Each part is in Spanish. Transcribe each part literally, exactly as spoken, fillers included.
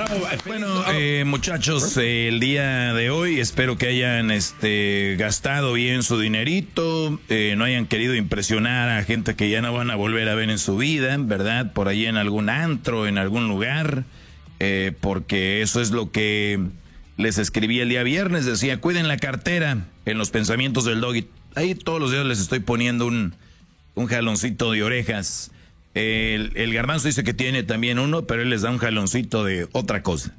Bueno, eh, muchachos, eh, el día de hoy espero que hayan este, gastado bien su dinerito, eh, no hayan querido impresionar a gente que ya no van a volver a ver en su vida, ¿verdad? Por ahí en algún antro, en algún lugar, eh, porque eso es lo que les escribí el día viernes, decía, cuiden la cartera en los pensamientos del Doggy. Ahí todos los días les estoy poniendo un, un jaloncito de orejas. El, el Garbanzo dice que tiene también uno, pero él les da un jaloncito de otra cosa.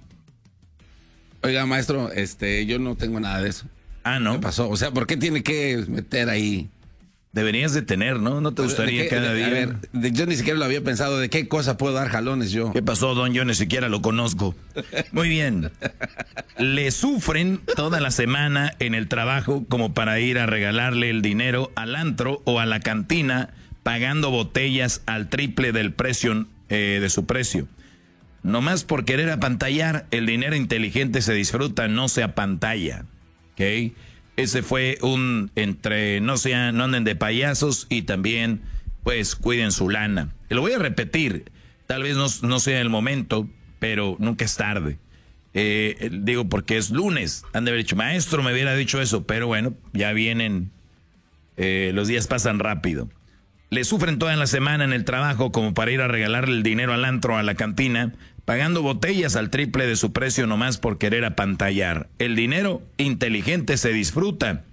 Oiga, maestro, este, yo no tengo nada de eso. Ah, ¿no? ¿Qué pasó? O sea, ¿por qué tiene que meter ahí? Deberías de tener, ¿no? ¿No te gustaría ¿De qué, cada de, día? A ver, de, yo ni siquiera lo había pensado. ¿De qué cosa puedo dar jalones yo? ¿Qué pasó, don? Yo ni siquiera lo conozco. Muy bien. Le sufren toda la semana en el trabajo como para ir a regalarle el dinero al antro o a la cantina, pagando botellas al triple del precio, eh, de su precio. Nomás por querer apantallar, el dinero inteligente se disfruta, no se apantalla. ¿Ok? Ese fue un entre no sean, no anden de payasos y también, pues, cuiden su lana. Y lo voy a repetir, tal vez no, no sea el momento, pero nunca es tarde. Eh, digo, porque es lunes, han de haber dicho, maestro, me hubiera dicho eso, pero bueno, ya vienen, eh, los días pasan rápido. Le sufren toda la semana en el trabajo como para ir a regalarle el dinero al antro, a la cantina, pagando botellas al triple de su precio nomás por querer apantallar. El dinero inteligente se disfruta,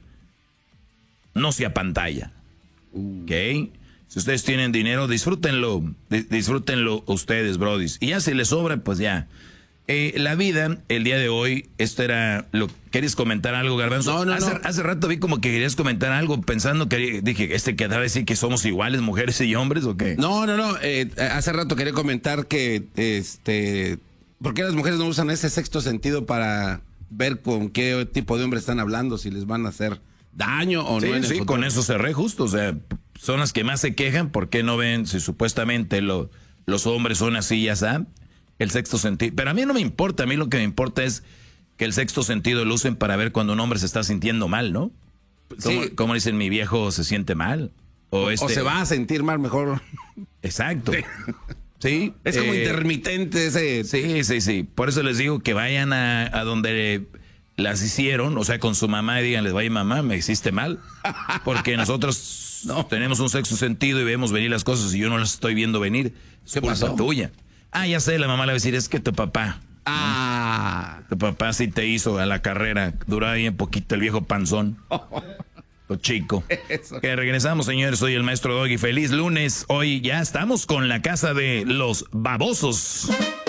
no se apantalla. ¿Ok? Si ustedes tienen dinero, disfrútenlo, disfrútenlo ustedes, brodis. Y ya si les sobra, pues ya. Eh, la vida, el día de hoy, esto era lo... ¿Quieres comentar algo, Garbanzo? No, no, hace, no. Hace rato vi como que querías comentar algo pensando que... Dije, ¿este quedaba decir que somos iguales, mujeres y hombres o qué? No, no, no. Eh, hace rato quería comentar que, este... ¿por qué las mujeres no usan ese sexto sentido para ver con qué tipo de hombre están hablando? Si les van a hacer daño o sí, no en el sí, futuro. Con eso cerré justo. O sea, son las que más se quejan. ¿Por qué no ven si supuestamente lo, los hombres son así, ya saben? El sexto sentido. Pero a mí no me importa. A mí lo que me importa es que el sexto sentido lo usen para ver cuando un hombre se está sintiendo mal, ¿no? Como, Sí. como dicen, mi viejo se siente mal. O, este, O se va a sentir mal mejor. Exacto. Sí. Es como eh, intermitente ese... Sí, sí, sí. Por eso les digo que vayan a, a donde las hicieron, o sea, con su mamá y díganles, vaya mamá, me hiciste mal. Porque nosotros no. tenemos un sexto sentido y vemos venir las cosas y yo no las estoy viendo venir. Es ¿Qué culpa pasó? tuya. Ah, ya sé, la mamá le va a decir, es que tu papá. Ah. Tu papá sí te hizo a la carrera. Duró bien poquito el viejo panzón. Lo chico. Eso. Que regresamos, señores. Soy el maestro Doggy. Feliz lunes. Hoy ya estamos con la casa de los babosos.